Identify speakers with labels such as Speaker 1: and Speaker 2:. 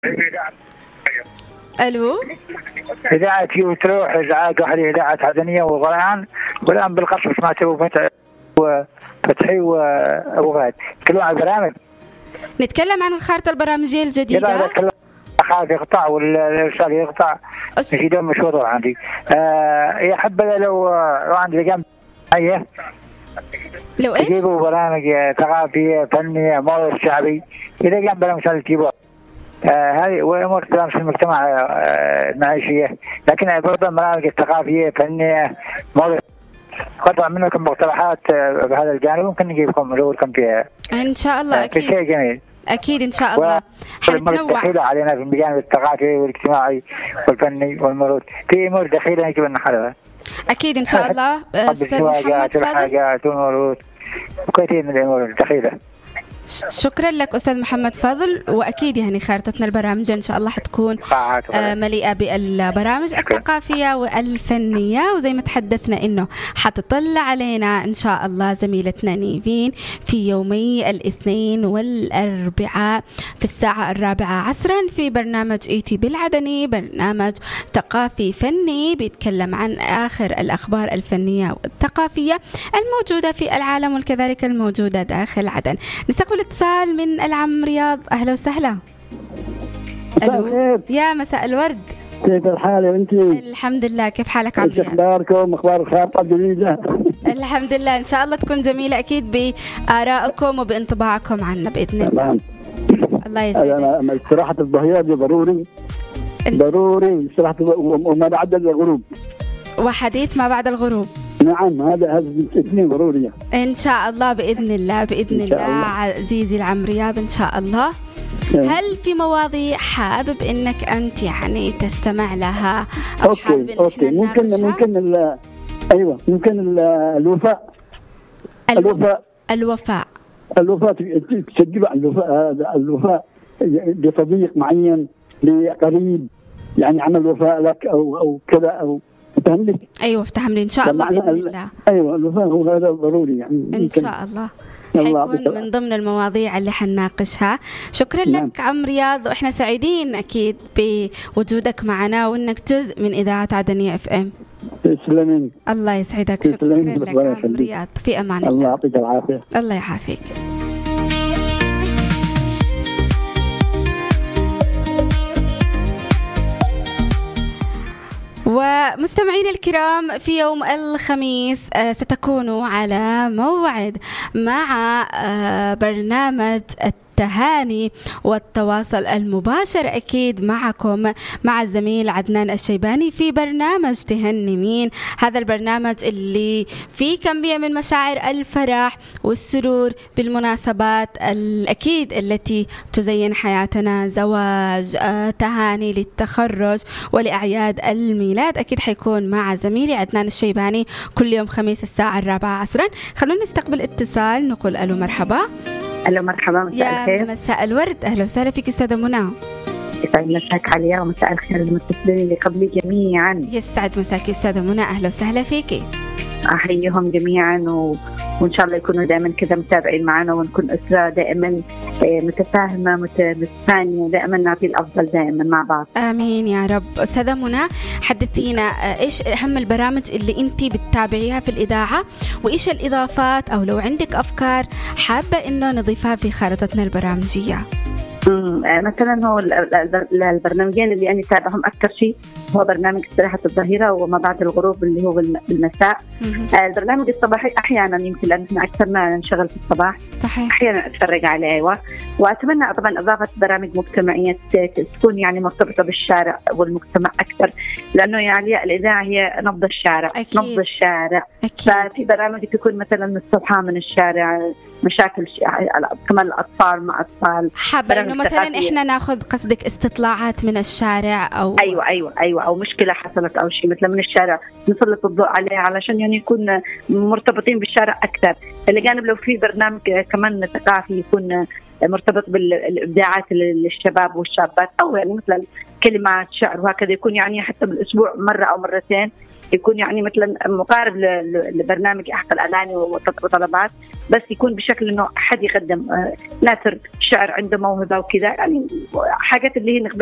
Speaker 1: الو،
Speaker 2: اذاعه تروح اذاعه واحده، اذاعه عدنيه وغران، والان بالقصر سمعت ابو فتحي وابو فهد يتكلمون عن البرامج.
Speaker 1: نتكلم عن الخارطه البرامجيه الجديده.
Speaker 2: خاف يقطع والارسال يقطع في دم مشوار عندي. يا حبذا لو عندي لجان
Speaker 1: لو ايش
Speaker 2: يجيبوا برامج ثقافيه فنيه موضوع شعبي، اذا كان برامج يجيبوها هذه وامور في المجتمع المعيشيه، لكن برضه برامج ثقافيه فنيه موضوع قطع منكم مقترحات بهذا الجانب، ممكن نجيبكم ندوركم فيها
Speaker 1: ان شاء الله. اكيد
Speaker 2: شيء جميل
Speaker 1: اكيد ان شاء الله.
Speaker 2: حنتنوع دخيلة علينا في الجانب الثقافي والاجتماعي والفني والمرود، في امور دخيله يجب ان نحلها
Speaker 1: اكيد ان شاء الله. استاذ محمد فاضل
Speaker 2: وكثير من الامور الدخيله.
Speaker 1: شكرا لك أستاذ محمد فاضل، وأكيد يعني خارطتنا البرامج إن شاء الله حتكون مليئة بالبرامج الثقافية والفنية، وزي ما تحدثنا إنه حتطلع علينا إن شاء الله زميلتنا نيفين في يومي الاثنين والأربعاء في الساعة 4 عصرا في برنامج إيتي بالعدني، برنامج ثقافي فني بيتكلم عن آخر الأخبار الفنية والثقافية الموجودة في العالم وكذلك الموجودة داخل عدن. نستقبل اتصال من العم رياض. أهلا وسهلا. يا مساء الورد،
Speaker 3: كيف الحال يا بنتي؟
Speaker 1: الحمد لله، كيف حالك عم رياض؟
Speaker 3: اخباركم؟ اخبار الخارطه الجديده؟
Speaker 1: الحمد لله، ان شاء الله تكون جميله اكيد بآرائكم وبانطباعكم عنا باذن الله. الله يسعدك.
Speaker 3: استراحه الظهيره دي ضروري استراحه وما بعد الغروب،
Speaker 1: وحديث ما بعد الغروب.
Speaker 3: نعم، هذا الاثنين ضرورية
Speaker 1: إن شاء الله بإذن الله عزيزي العم رياض إن شاء الله. هل في مواضيع حابب إنك أنت يعني تستمع لها أو حابب إن إحنا
Speaker 3: ممكن أيوة، ممكن الوفاء تسجل الوفاء لصديق معين، لقريب، يعني عمل وفاء لك أو كذا أو فهمني؟
Speaker 1: ايوه افتهم لي ان شاء الله باذن الله.
Speaker 3: ايوه الوفاء هو هذا ضروري يعني
Speaker 1: ان شاء الله حيكون من ضمن المواضيع اللي حنناقشها. شكرا لك عم رياض، واحنا سعيدين اكيد بوجودك معنا وانك جزء من اذاعه عدنيه اف ام.
Speaker 3: تسلمين.
Speaker 1: الله يسعدك. شكرا لك عم رياض، في امان الله.
Speaker 3: الله يعطيك العافيه.
Speaker 1: الله يعافيك. ومستمعين الكرام، في يوم الخميس ستكونوا على موعد مع برنامج التهاني والتواصل المباشر أكيد معكم مع الزميل عدنان الشيباني في برنامج تهني مين. هذا البرنامج اللي فيه كمية من مشاعر الفرح والسرور بالمناسبات الأكيد التي تزين حياتنا، زواج، تهاني للتخرج ولأعياد الميلاد. أكيد حيكون مع زميلي عدنان الشيباني كل يوم خميس الساعة 4 عصرا. خلونا نستقبل اتصال، نقول ألو مرحبا.
Speaker 4: ألو مرحبا، مساء الخير.
Speaker 1: يا مساء الورد، أهلا وسهلا فيك أستاذة منى.
Speaker 4: يسعد مساك عليا ومساء الخير للمتصلين اللي قبلي جميعا.
Speaker 1: يسعد مساك أستاذة منى، أهلا وسهلا فيكي.
Speaker 4: أحييهم جميعا وإن شاء الله يكونوا دائما كذا متابعين معنا، ونكون أسرة دائما متفاهمة متفانية، دائما نعطي الأفضل دائما مع بعض.
Speaker 1: آمين يا رب. أستاذة منى، حدثينا إيش أهم البرامج اللي أنتي بتتابعيها في الإذاعة، وإيش الإضافات أو لو عندك أفكار حابة إنه نضيفها في خارطتنا البرامجية؟
Speaker 4: مثلا هو البرنامجين اللي أنا أتابعهم أكثر شيء هو برنامج استراحة الظهيرة وما بعد الغروب اللي هو بالمساء. البرنامج الصباحي أحيانا يمكن لأن إحنا أكثر ما نشغل في الصباح
Speaker 1: صحيح.
Speaker 4: أحيانا أتفرج عليه، وأتمنى طبعا إضافة برامج مجتمعية تكون يعني مرتبطة بالشارع والمجتمع أكثر، لأنه يعني الإذاعة هي نبض الشارع.
Speaker 1: أكيد.
Speaker 4: نبض الشارع
Speaker 1: أكيد.
Speaker 4: ففي برامج تكون مثلا مستوحاة من الشارع، مشاكل كمان الأطفال مع أطفال.
Speaker 1: حابة إنه مثلا إحنا ناخذ قصدك استطلاعات من الشارع أو
Speaker 4: أيوة أو مشكلة حصلت أو شيء مثلا من الشارع نسلط الضوء عليه علشان يعني يكون مرتبطين بالشارع أكثر. اللي جانب لو في برنامج كمان ثقافي يكون مرتبط بالإبداعات للشباب والشابات، أو يعني مثلا كلمات شعر وهكذا، يكون يعني حتى بالأسبوع مرة أو مرتين يكون يعني مثلا مقارب لبرنامج أحق الأغاني وطلبات، بس يكون بشكل إنه حد يقدم ناثر شعر عنده موهبة وكذا، يعني حاجات اللي هي